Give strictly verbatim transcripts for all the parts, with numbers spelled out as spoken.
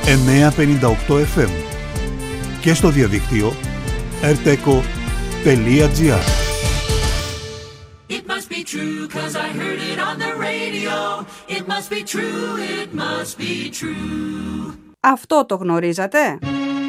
εννιακόσια πενήντα οκτώ εφ εμ και στο διαδίκτυο ερτέκο τελεία τζι άρ. It must be true, 'cause I heard it on the radio. It must be true, it must be true. Αυτό το γνωρίζατε?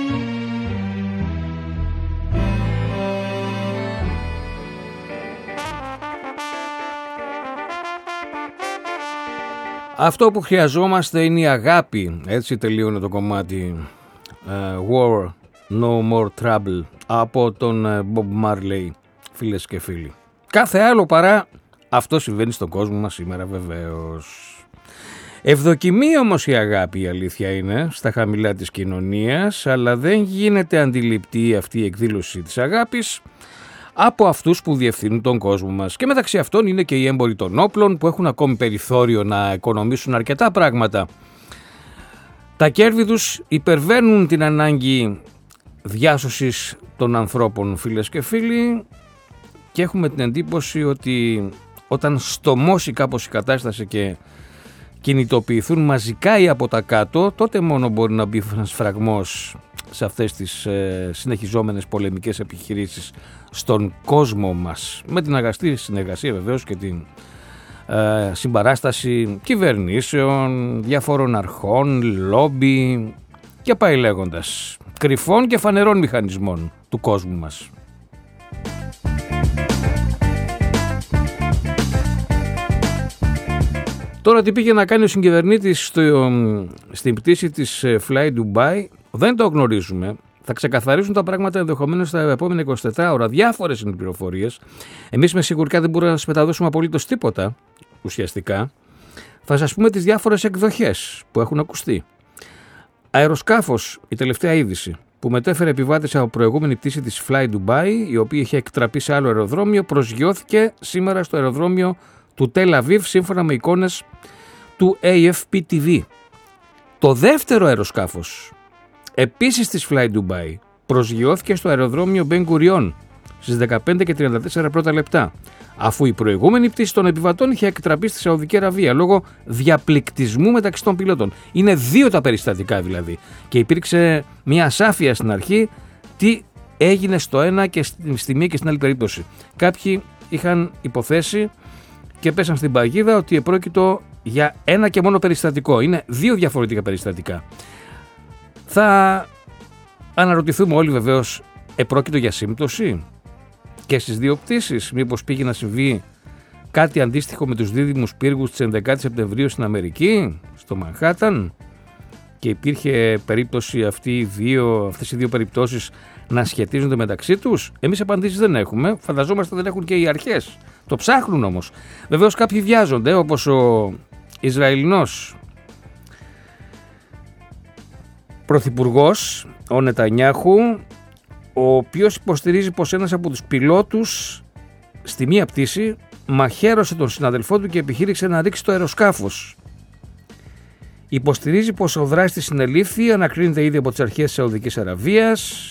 Αυτό που χρειαζόμαστε είναι η αγάπη. Έτσι τελείωνε το κομμάτι uh, War, No More Trouble από τον uh, Bob Marley, φίλες και φίλοι. Κάθε άλλο παρά αυτό συμβαίνει στον κόσμο μας σήμερα βεβαίως. Ευδοκιμεί όμως η αγάπη, η αλήθεια είναι, στα χαμηλά της κοινωνίας, αλλά δεν γίνεται αντιληπτή αυτή η εκδήλωση της αγάπης από αυτούς που διευθύνουν τον κόσμο μας. Και μεταξύ αυτών είναι και οι έμποροι των όπλων που έχουν ακόμη περιθώριο να οικονομήσουν αρκετά πράγματα. Τα κέρδη τους υπερβαίνουν την ανάγκη διάσωσης των ανθρώπων, φίλες και φίλοι, και έχουμε την εντύπωση ότι όταν στομώσει κάπως η κατάσταση και κινητοποιηθούν μαζικά ή από τα κάτω, τότε μόνο μπορεί να μπει ένας φραγμός σε αυτές τις ε, συνεχιζόμενες πολεμικές επιχειρήσεις στον κόσμο μας, με την αγαστή συνεργασία βεβαίως και την ε, συμπαράσταση κυβερνήσεων, διαφόρων αρχών, λόμπι και πάει λέγοντας, κρυφών και φανερών μηχανισμών του κόσμου μας. Τώρα τι πήγε να κάνει ο συγκυβερνήτης στο, στην πτήση της Fly Dubai δεν το γνωρίζουμε. Θα ξεκαθαρίσουν τα πράγματα ενδεχομένως στα επόμενα εικοσιτέσσερις ώρα. Διάφορες είναι οι πληροφορίες. Εμείς με σιγουριά δεν μπορούμε να σας μεταδώσουμε απολύτως τίποτα ουσιαστικά. Θα σας πούμε τις διάφορες εκδοχές που έχουν ακουστεί. Αεροσκάφος, η τελευταία είδηση, που μετέφερε επιβάτες από προηγούμενη πτήση της Fly Dubai, η οποία είχε εκτραπεί σε άλλο αεροδρόμιο, προσγειώθηκε σήμερα στο αεροδρόμιο του Τελ Αβίβ, σύμφωνα με εικόνες του έι εφ πι τι βι. Το δεύτερο αεροσκάφος, επίσης της Fly Dubai, προσγειώθηκε στο αεροδρόμιο Μπεν Γκουριόν στις δεκαπέντε και τριάντα τέσσερα πρώτα λεπτά, αφού η προηγούμενη πτήση των επιβατών είχε εκτραπεί στη Σαουδική Αραβία λόγω διαπληκτισμού μεταξύ των πιλότων. Είναι δύο τα περιστατικά δηλαδή, και υπήρξε μια ασάφεια στην αρχή τι έγινε στο ένα και στη μία και στην άλλη περίπτωση. Κάποιοι είχαν υποθέσει και πέσαν στην παγίδα ότι επρόκειτο για ένα και μόνο περιστατικό. Είναι δύο διαφορετικά περιστατικά. Θα αναρωτηθούμε όλοι βεβαίως, επρόκειτο για σύμπτωση και στις δύο πτήσεις? Μήπως πήγε να συμβεί κάτι αντίστοιχο με τους δίδυμους πύργους της ενδεκάτη Σεπτεμβρίου στην Αμερική, στο Μανχάταν, και υπήρχε περίπτωση αυτοί οι δύο, αυτές οι δύο περιπτώσεις να σχετίζονται μεταξύ τους? Εμείς απαντήσεις δεν έχουμε, φανταζόμαστε δεν έχουν και οι αρχές. Το ψάχνουν όμως. Βεβαίως κάποιοι βιάζονται, όπως ο Ισραηλινός πρωθυπουργός, ο Νετανιάχου, ο οποίος υποστηρίζει πως ένας από τους πιλότους στη μία πτήση μαχαίρωσε τον συναδελφό του και επιχείρησε να ρίξει το αεροσκάφος. Υποστηρίζει πως ο δράστης συνελήφθη, ανακρίνεται ήδη από τις αρχές της Σαουδικής Αραβίας.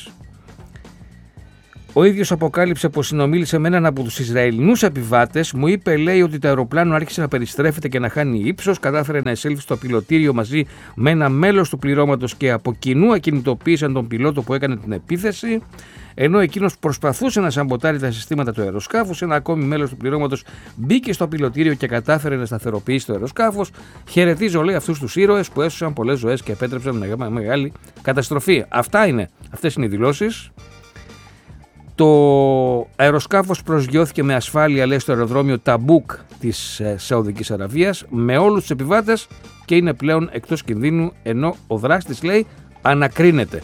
Ο ίδιος αποκάλυψε πως συνομίλησε με έναν από τους Ισραηλινούς επιβάτες. Μου είπε, λέει, ότι το αεροπλάνο άρχισε να περιστρέφεται και να χάνει ύψος. Κατάφερε να εισέλθει στο πιλωτήριο μαζί με ένα μέλος του πληρώματος και από κοινού ακινητοποίησαν τον πιλότο που έκανε την επίθεση. Ενώ εκείνος προσπαθούσε να σαμποτάρει τα συστήματα του αεροσκάφους, ένα ακόμη μέλος του πληρώματος μπήκε στο πιλωτήριο και κατάφερε να σταθεροποιήσει το αεροσκάφος. Χαιρετίζω, λέει, αυτούς τους ήρωες που έσωσαν πολλές ζωές και επέτρεψαν μια μεγάλη καταστροφή. Αυτά είναι, αυτές είναι οι δηλώσεις. Το αεροσκάφος προσγειώθηκε με ασφάλεια, λέει, στο αεροδρόμιο Ταμπούκ της ε, Σαουδικής Αραβίας με όλους τους επιβάτες και είναι πλέον εκτός κινδύνου, ενώ ο δράστης, λέει, ανακρίνεται.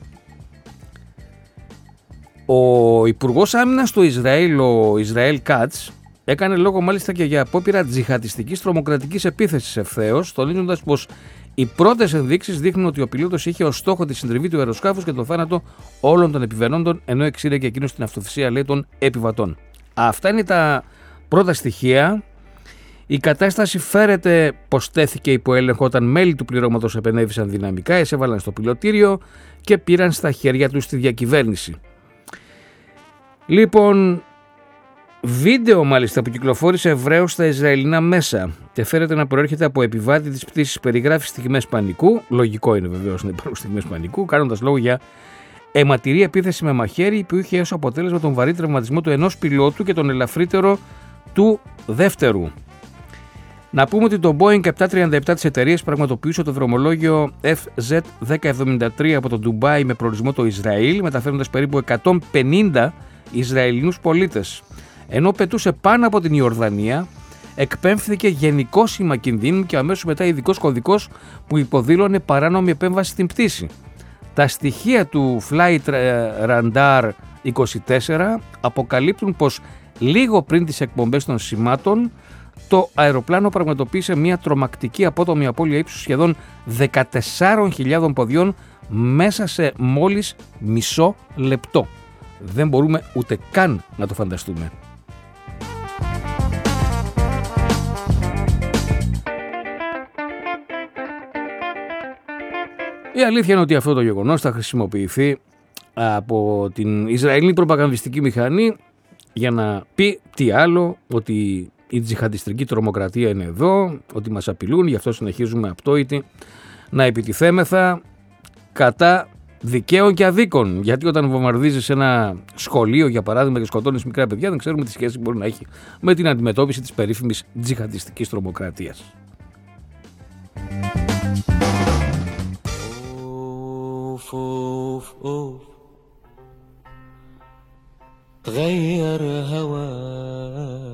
Ο Υπουργός Άμυνας του Ισραήλ, ο Ισραήλ Κάτς, έκανε λόγο μάλιστα και για απόπειρα τζιχαντιστικής τρομοκρατικής επίθεσης ευθέως, τονίζοντας πως οι πρώτες ενδείξεις δείχνουν ότι ο πιλότος είχε ως στόχο τη συντριβή του αεροσκάφους και τον θάνατο όλων των επιβαίνοντων, ενώ εξήρε και εκείνος την αυτοθυσία, λέει, των επιβατών. Αυτά είναι τα πρώτα στοιχεία. Η κατάσταση φέρεται πως τέθηκε υπό έλεγχο όταν μέλη του πληρώματος επενέβησαν δυναμικά, εισέβαλαν στο πιλωτήριο και πήραν στα χέρια τους τη διακυβέρνηση. Λοιπόν, βίντεο μάλιστα που κυκλοφόρησε ευρέως στα Ισραηλινά μέσα και φέρεται να προέρχεται από επιβάτη της πτήσης περιγράφει στιγμές πανικού, λογικό είναι βεβαίως να υπάρχουν στιγμές πανικού, κάνοντας λόγο για αιματηρή επίθεση με μαχαίρι που είχε ως αποτέλεσμα τον βαρύ τραυματισμό του ενός πιλότου και τον ελαφρύτερο του δεύτερου. Να πούμε ότι το Boeing επτακόσια τριάντα επτά της εταιρείας πραγματοποιούσε το δρομολόγιο εφ ζετ δέκα εβδομήντα τρία από το Ντουμπάι με προορισμό το Ισραήλ, μεταφέροντας περίπου εκατόν πενήντα Ισραηλινούς πολίτες. Ενώ πετούσε πάνω από την Ιορδανία, εκπέμφθηκε γενικό σήμα κινδύνου και αμέσως μετά ειδικός κωδικός που υποδήλωνε παράνομη επέμβαση στην πτήση. Τα στοιχεία του Flight Radar είκοσι τέσσερα αποκαλύπτουν πως λίγο πριν τις εκπομπές των σημάτων, το αεροπλάνο πραγματοποίησε μια τρομακτική απότομη απώλεια ύψους σχεδόν δεκατεσσάρων χιλιάδων ποδιών μέσα σε μόλις μισό λεπτό. Δεν μπορούμε ούτε καν να το φανταστούμε. Η αλήθεια είναι ότι αυτό το γεγονός θα χρησιμοποιηθεί από την Ισραηλινή προπαγανδιστική μηχανή για να πει τι άλλο, ότι η τζιχαντιστική τρομοκρατία είναι εδώ, ότι μας απειλούν, γι' αυτό συνεχίζουμε απτόητοι να επιτιθέμεθα κατά δικαίων και αδίκων. Γιατί όταν βομβαρδίζεις ένα σχολείο, για παράδειγμα, και σκοτώνεις μικρά παιδιά, δεν ξέρουμε τι σχέση μπορεί να έχει με την αντιμετώπιση της περίφημης τζιχαντιστικής τρομοκρατίας. أوف أوف غير هواك